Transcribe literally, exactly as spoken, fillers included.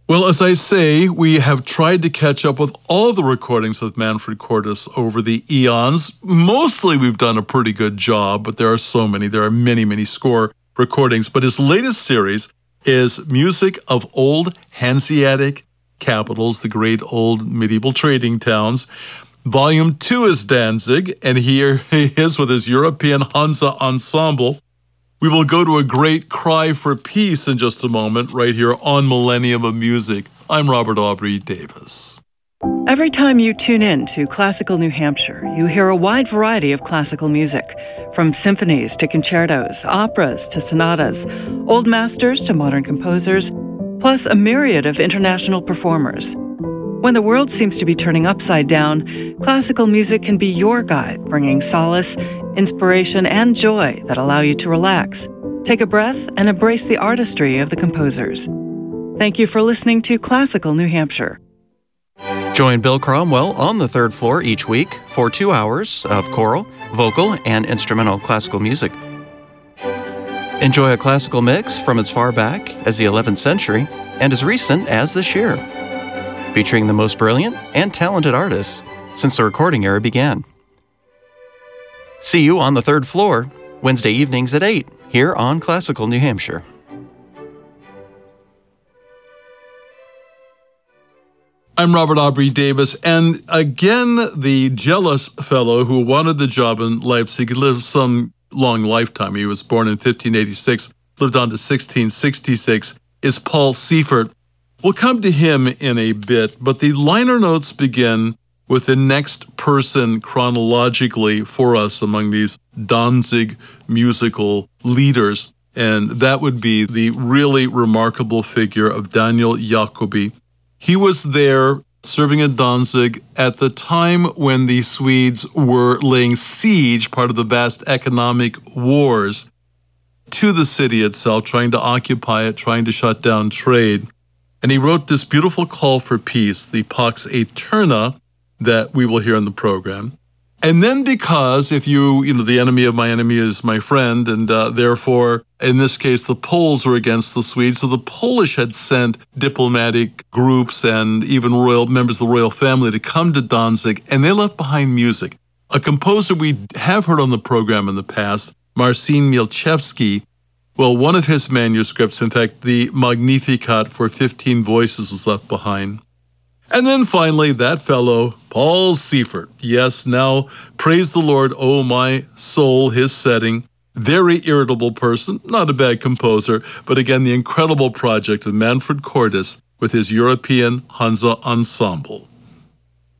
Well, as I say, we have tried to catch up with all the recordings with Manfred Cortis over the eons. Mostly we've done a pretty good job, but there are so many. There are many, many score recordings. But his latest series is music of old Hanseatic capitals, the great old medieval trading towns. Volume two is Danzig, and here he is with his European Hansa Ensemble. We will go to a great cry for peace in just a moment, right here on Millennium of Music. I'm Robert Aubrey Davis. Every time you tune in to Classical New Hampshire, you hear a wide variety of classical music, from symphonies to concertos, operas to sonatas, old masters to modern composers, plus a myriad of international performers. When the world seems to be turning upside down, classical music can be your guide, bringing solace, inspiration, and joy that allow you to relax, take a breath, and embrace the artistry of the composers. Thank you for listening to Classical New Hampshire. Join Bill Cromwell on the third floor each week for two hours of choral, vocal, and instrumental classical music. Enjoy a classical mix from as far back as the eleventh century and as recent as this year, featuring the most brilliant and talented artists since the recording era began. See you on the third floor, Wednesday evenings at eight, here on Classical New Hampshire. I'm Robert Aubrey Davis, and again, the jealous fellow who wanted the job in Leipzig lived some long lifetime. He was born in fifteen eighty-six, lived on to sixteen sixty-six, is Paul Seifert. We'll come to him in a bit, but the liner notes begin with the next person chronologically for us among these Danzig musical leaders, and that would be the really remarkable figure of Daniel Jacobi. He was there serving in Danzig at the time when the Swedes were laying siege, part of the vast economic wars, to the city itself, trying to occupy it, trying to shut down trade. And he wrote this beautiful call for peace, the Pax Aeterna, that we will hear in the program. And then because if you, you know, the enemy of my enemy is my friend, and uh, therefore, in this case, the Poles were against the Swedes, so the Polish had sent diplomatic groups and even royal members of the royal family to come to Danzig, and they left behind music. A composer we have heard on the program in the past, Marcin Mielczewski, well, one of his manuscripts, in fact, the Magnificat for fifteen voices, was left behind. And then finally, that fellow, Paul Seifert. Yes, now, praise the Lord, oh my soul, his setting. Very irritable person, not a bad composer, but again, the incredible project of Manfred Cortis with his European Hansa Ensemble.